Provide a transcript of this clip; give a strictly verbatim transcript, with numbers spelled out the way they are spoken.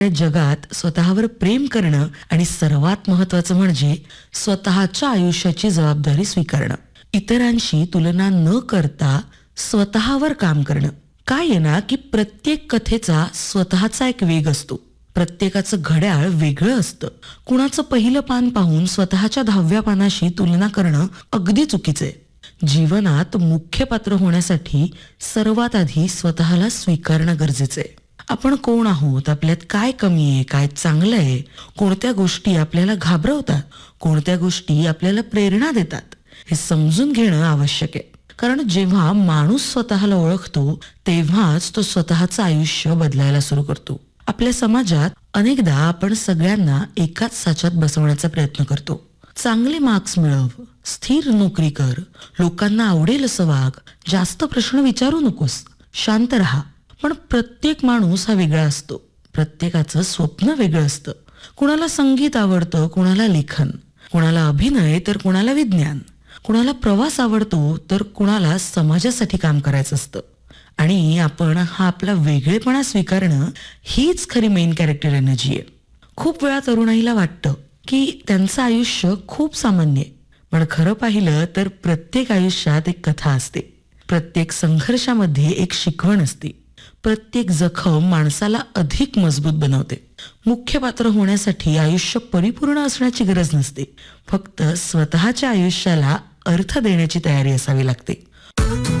जगात स्वतःवर प्रेम करणं आणि सर्वात महत्वाचं म्हणजे स्वतःच्या आयुष्याची जबाबदारी स्वीकारणं. इतरांशी तुलना न करता स्वतःवर काम करणं. काय आहे ना की प्रत्येक कथेचा स्वतःचा एक वेग असतो. प्रत्येकाचं घड्याळ वेगळं असतं. कुणाचं पहिलं पान पाहून स्वतःच्या दहाव्या पानाशी तुलना करणं अगदी चुकीचं आहे. जीवनात मुख्य पात्र होण्यासाठी सर्वात आधी स्वतःला स्वीकारणं गरजेचं आहे. आपण कोण आहोत, आपल्यात काय कमी आहे, काय चांगलं आहे, कोणत्या गोष्टी आपल्याला घाबरवतात, कोणत्या गोष्टी आपल्याला प्रेरणा देतात, हे समजून घेणं आवश्यक आहे. कारण जेव्हा माणूस स्वतःला ओळखतो तेव्हाच तो स्वतःचं आयुष्य बदलायला सुरू करतो. आपल्या समाजात अनेकदा आपण सगळ्यांना एकाच साच्यात बसवण्याचा प्रयत्न करतो. चांगले मार्क्स मिळव, स्थिर नोकरी कर, लोकांना आवडेल असं वाग, जास्त प्रश्न विचारू नकोस, शांत राहा. पण प्रत्येक माणूस हा वेगळा असतो. प्रत्येकाचं स्वप्न वेगळं असतं. कुणाला संगीत आवडतं, कुणाला लेखन, कुणाला अभिनय तर कुणाला विज्ञान, कुणाला प्रवास आवडतो तर कुणाला समाजासाठी काम करायचं असतं. आणि आपण हा आपला वेगळेपणा स्वीकारणं हीच खरी मेन कॅरेक्टर एनर्जी आहे. खूप वेळा तरुणाईला वाटतं की त्यांचं आयुष्य खूप सामान्य आहे. पण खरं पाहिलं तर प्रत्येक आयुष्यात एक कथा असते. प्रत्येक संघर्षामध्ये एक शिकवण असते. प्रत्येक जखम माणसाला अधिक मजबूत बनवते. मुख्य पात्र होण्यासाठी आयुष्य परिपूर्ण असण्याची गरज नसते. फक्त स्वतःच्या आयुष्याला अर्थ देण्याची तयारी असावी लागते.